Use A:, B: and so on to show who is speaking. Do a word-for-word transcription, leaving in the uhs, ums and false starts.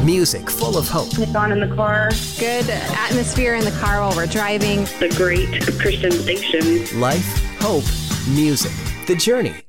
A: Music full of hope.
B: It's on in the car.
C: Good atmosphere in the car while we're driving.
B: It's a great Christian station.
A: Life, hope, music. The Journey